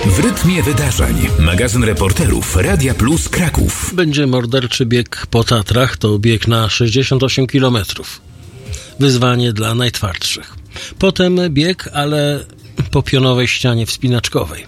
W rytmie wydarzeń. Magazyn reporterów Radia Plus Kraków. Będzie morderczy bieg po Tatrach. To bieg na 68 km. Wyzwanie dla najtwardszych. Potem bieg, ale po pionowej ścianie wspinaczkowej.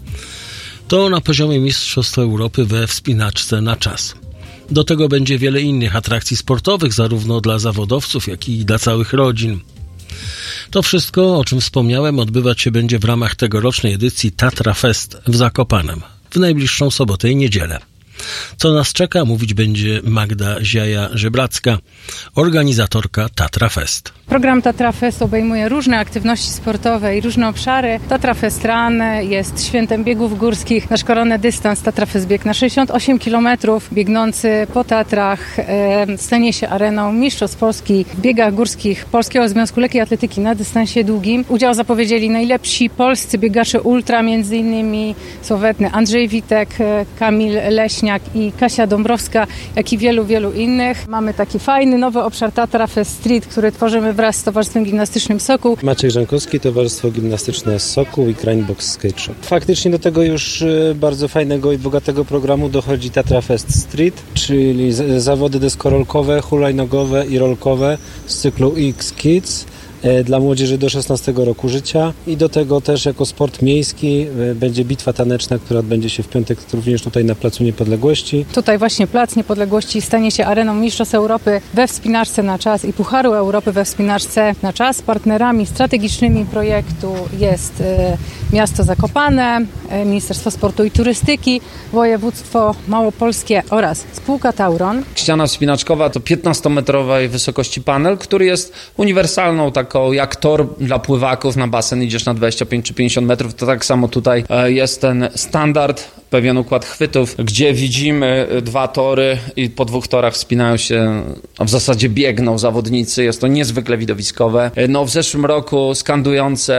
To na poziomie Mistrzostw Europy we wspinaczce na czas. Do tego będzie wiele innych atrakcji sportowych, zarówno dla zawodowców, jak i dla całych rodzin. To wszystko, o czym wspomniałem, odbywać się będzie w ramach tegorocznej edycji Tatra Fest w Zakopanem w najbliższą sobotę i niedzielę. Co nas czeka, mówić będzie Magda Ziaja-Żebracka, organizatorka Tatra Fest. Program Tatra Fest obejmuje różne aktywności sportowe i różne obszary. Tatra Fest Run jest świętem biegów górskich. Nasz koronny dystans Tatra Fest bieg na 68 km. Biegnący po Tatrach stanie się areną mistrzostw Polski w biegach górskich Polskiego Związku Lekkiej Atletyki na dystansie długim. Udział zapowiedzieli najlepsi polscy biegacze ultra, m.in. sławetny Andrzej Witek, Kamil Leśniak i Kasia Dąbrowska, jak i wielu, wielu innych. Mamy taki fajny, nowy obszar Tatra Fest Street, który tworzymy wraz z Towarzystwem Gimnastycznym Sokół. Maciej Żankowski, Towarzystwo Gimnastyczne Sokół i Cranebox Skate Shop. Faktycznie do tego już bardzo fajnego i bogatego programu dochodzi Tatra Fest Street, czyli zawody deskorolkowe, hulajnogowe i rolkowe z cyklu X Kids dla młodzieży do 16 roku życia i do tego też jako sport miejski będzie bitwa taneczna, która odbędzie się w piątek również tutaj na Placu Niepodległości. Tutaj właśnie Plac Niepodległości stanie się areną Mistrzostw Europy we wspinaczce na czas i Pucharu Europy we wspinaczce na czas. Partnerami strategicznymi projektu jest miasto Zakopane, Ministerstwo Sportu i Turystyki, Województwo Małopolskie oraz spółka Tauron. Ściana wspinaczkowa to 15-metrowej wysokości panel, który jest uniwersalną taką jak tor dla pływaków na basen, idziesz na 25 czy 50 metrów, to tak samo tutaj jest ten standard, pewien układ chwytów, gdzie widzimy dwa tory i po dwóch torach wspinają się, a w zasadzie biegną zawodnicy, jest to niezwykle widowiskowe. W zeszłym roku skandujące